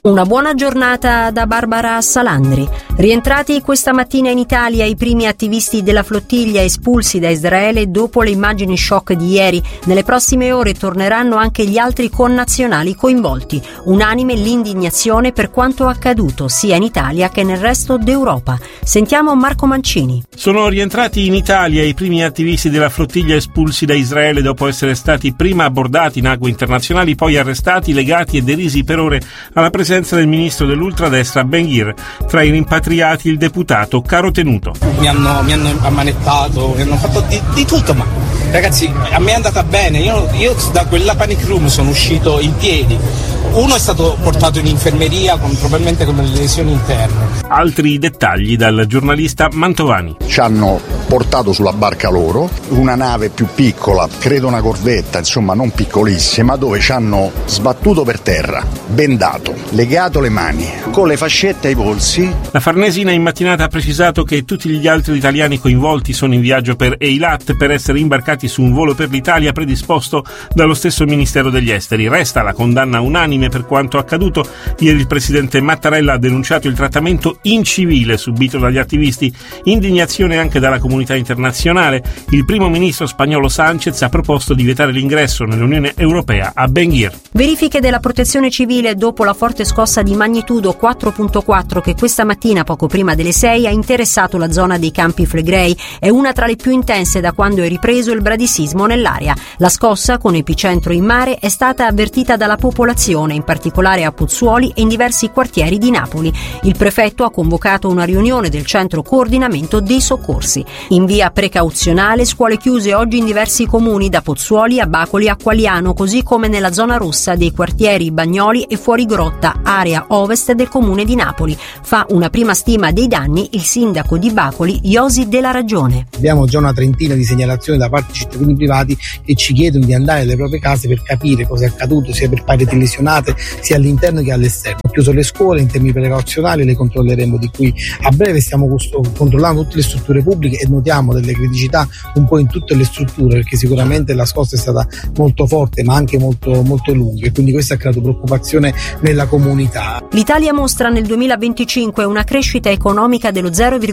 Una buona giornata da Barbara Salandri. Rientrati questa mattina in Italia i primi attivisti della flottiglia espulsi da Israele dopo le immagini shock di ieri. Nelle prossime ore torneranno anche gli altri connazionali coinvolti. Unanime l'indignazione per quanto accaduto sia in Italia che nel resto d'Europa. Sentiamo Marco Mancini. Sono rientrati in Italia i primi attivisti della flottiglia espulsi da Israele dopo essere stati prima abbordati in acque internazionali, poi arrestati, legati e derisi per ore alla presenza del ministro dell'ultradestra Ben-Gvir. Tra i rimpatriati il deputato Caro Tenuto. Mi hanno ammanettato, mi hanno fatto di tutto, ma ragazzi a me è andata bene, io da quella panic room sono uscito in piedi. Uno è stato portato in infermeria probabilmente con delle lesioni interne. Altri dettagli dal giornalista Mantovani. Ci hanno portato sulla barca loro, una nave più piccola, credo una corvetta, insomma non piccolissima, dove ci hanno sbattuto per terra, bendato, legato le mani, con le fascette ai polsi. La Farnesina in mattinata ha precisato che tutti gli altri italiani coinvolti sono in viaggio per Eilat per essere imbarcati su un volo per l'Italia predisposto dallo stesso Ministero degli Esteri. Resta la condanna unanime per quanto accaduto. Ieri il presidente Mattarella ha denunciato il trattamento incivile subito dagli attivisti, indignazione anche dalla comunità internazionale. Il primo ministro spagnolo Sánchez ha proposto di vietare l'ingresso nell'Unione Europea a Ben-Gvir. Verifiche della protezione civile dopo la forte scossa di magnitudo 4.4 che questa mattina poco prima delle 6 ha interessato la zona dei Campi Flegrei. È una tra le più intense da quando è ripreso il bradisismo nell'area. La scossa, con epicentro in mare, è stata avvertita dalla popolazione, in particolare a Pozzuoli e in diversi quartieri di Napoli. Il prefetto ha convocato una riunione del centro coordinamento dei soccorsi. In via precauzionale, scuole chiuse oggi in diversi comuni, da Pozzuoli a Bacoli a Qualiano, così come nella zona rossa dei quartieri Bagnoli e Fuorigrotta, area ovest del comune di Napoli. Fa una prima stima dei danni il sindaco di Bacoli, Iosi Della Ragione. Abbiamo già una trentina di segnalazioni da parte di cittadini privati che ci chiedono di andare alle proprie case per capire cosa è accaduto, sia per pareti lesionate sia all'interno che all'esterno. Ho chiuso le scuole in termini precauzionali, le controlleremo di qui a breve. Stiamo controllando tutte le strutture pubbliche e notiamo delle criticità un po' in tutte le strutture, perché sicuramente la scossa è stata molto forte ma anche molto, molto lunga, e quindi questo ha creato preoccupazione nella comunità. L'Italia mostra nel 2025 una crescita economica dello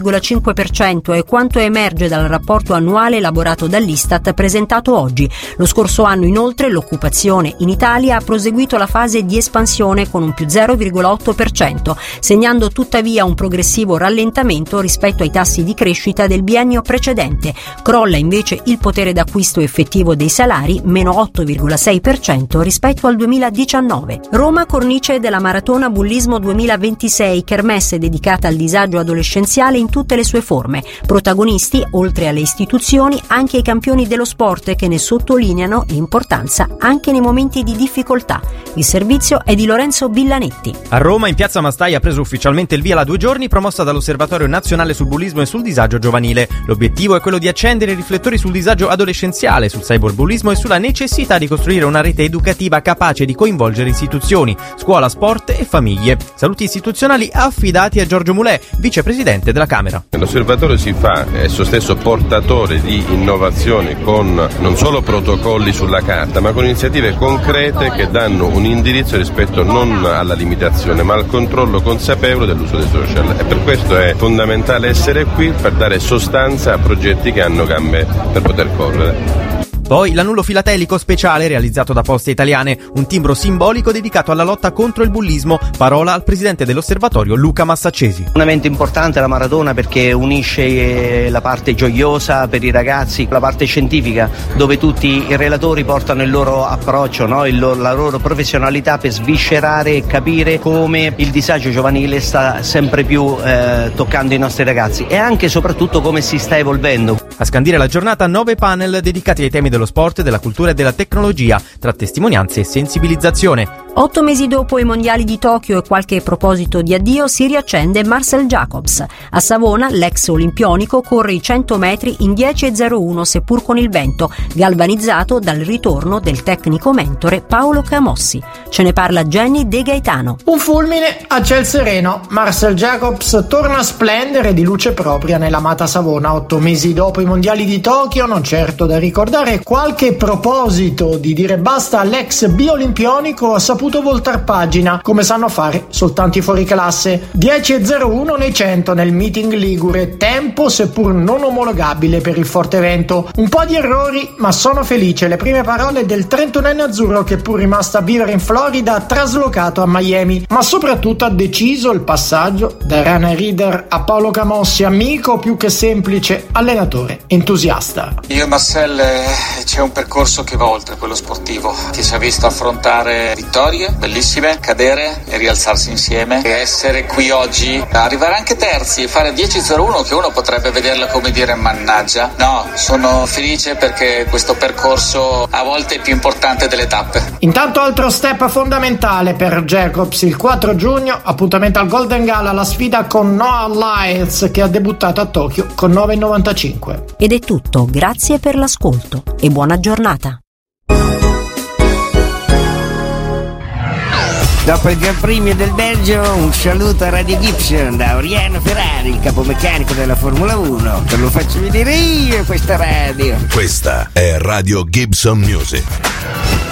0,5%, è quanto emerge dal rapporto annuale elaborato dall'Istat presentato oggi. Lo scorso anno inoltre l'occupazione in Italia ha proseguito la fase di espansione con un più 0,8%, segnando tuttavia un progressivo rallentamento rispetto ai tassi di crescita del biennio precedente. Crolla invece il potere d'acquisto effettivo dei salari, meno 8,6% rispetto al 2019. Roma cornice della Maratona Bullismo 2026, kermesse dedicata al disagio adolescenziale in tutte le sue forme. Protagonisti, oltre alle istituzioni, anche i campioni dello sport che ne sottolineano l'importanza anche nei momenti di difficoltà. Il servizio è di Lorenzo Billanetti. A Roma, in piazza Mastai, ha preso ufficialmente il via la 2 giorni promossa dall'Osservatorio Nazionale sul Bullismo e sul Disagio Giovanile. L'obiettivo è quello di accendere i riflettori sul disagio adolescenziale, sul cyberbullismo e sulla necessità di costruire una rete educativa capace di coinvolgere istituzioni, scuola, sport e famiglie. Saluti istituzionali affidati a Giorgio Mulè, vicepresidente della Camera. L'Osservatorio si fa esso stesso portatore di innovazioni con non solo protocolli sulla carta, ma con iniziative concrete che danno un indirizzo rispetto non alla limitazione ma al controllo consapevole dell'uso dei social, e per questo è fondamentale essere qui per dare sostanza a progetti che hanno gambe per poter correre. Poi l'annullo filatelico speciale realizzato da Poste Italiane, un timbro simbolico dedicato alla lotta contro il bullismo. Parola al presidente dell'osservatorio Luca Massaccesi. Un evento importante la maratona perché unisce la parte gioiosa per i ragazzi, la parte scientifica dove tutti i relatori portano il loro approccio, no? La loro professionalità per sviscerare e capire come il disagio giovanile sta sempre più toccando i nostri ragazzi e anche e soprattutto come si sta evolvendo. A scandire la giornata 9 panel dedicati ai temi dello sport, della cultura e della tecnologia, tra testimonianze e sensibilizzazione. 8 mesi dopo i mondiali di Tokyo e qualche proposito di addio, si riaccende Marcel Jacobs. A Savona l'ex olimpionico corre i 100 metri in 10,01 seppur con il vento, galvanizzato dal ritorno del tecnico mentore Paolo Camossi. Ce ne parla Jenny De Gaetano. Un fulmine a ciel sereno. Marcel Jacobs torna a splendere di luce propria nell'amata Savona 8 mesi dopo i mondiali di Tokyo. Non certo da ricordare qualche proposito di dire basta all'ex biolimpionico. Ha saputo saputo voltar pagina, come sanno fare soltanto i fuoriclasse. 10:01 nei 100 nel meeting ligure, tempo seppur non omologabile per il forte vento. Un po' di errori, ma sono felice. Le prime parole del 31enne azzurro che, pur rimasto a vivere in Florida, ha traslocato a Miami, ma soprattutto ha deciso il passaggio da runner reader a Paolo Camossi, amico più che semplice allenatore entusiasta. Io e Marcel c'è un percorso che va oltre quello sportivo, che ci ha visto affrontare vittorie bellissime, cadere e rialzarsi insieme e essere qui oggi, arrivare anche terzi e fare 10:01, che uno potrebbe vederla come dire mannaggia. No, sono felice perché questo percorso a volte è più importante delle tappe. Intanto altro step fondamentale per Jacobs, il 4 giugno appuntamento al Golden Gala, la sfida con Noah Lyles che ha debuttato a Tokyo con 9,95. Ed è tutto, grazie per l'ascolto e buona giornata. Dopo il Gran Premio del Belgio, un saluto a Radio Gibson da Oriano Ferrari, il capomeccanico della Formula 1. Te lo faccio vedere io questa radio. Questa è Radio Gibson Music.